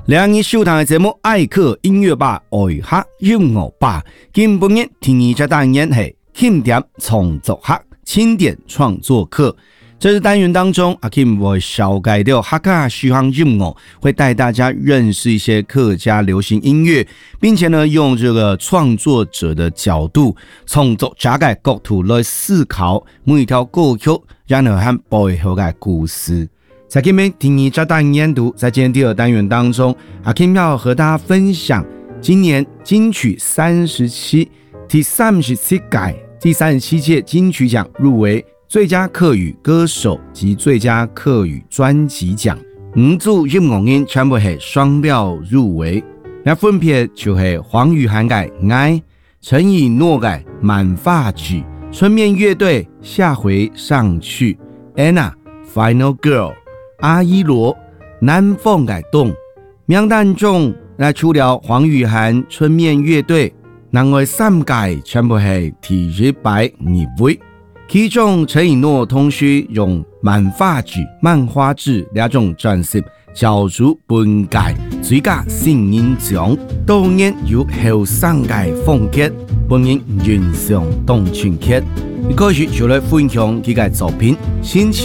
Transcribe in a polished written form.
两日收听的节目《爱客音乐吧》，爱客音乐吧。今本日第二个单元是轻点创作课，轻点创作课。这是单元当中，阿 Kim 会小改掉客家西洋音乐，会带大家认识一些客家流行音乐，并且呢，用这个创作者的角度，从作家的角度来思考每一条歌曲，然后和背后的故事。在今天第二个单元读，在今天第二单元当中，阿 Kim 要和大家分享今年金曲37第37届第37届金曲奖入围最佳客语歌手及最佳客语专辑奖，5组音乐人全部是双料入围，那分别就是黄宇涵的《爱》、陈以诺的《满发曲》、春面乐队下回上去、Anna Final Girl、阿依罗、南凤的动。名单中那除了黄宇涵、春面乐队，另外3届全部是第一排入围。其中陈以诺同学用漫画剧、漫画剧两种专辑角逐本届最佳新人奖，当然有后3届凤杰本人原上动全曲。一开始就来分享几个作品，先前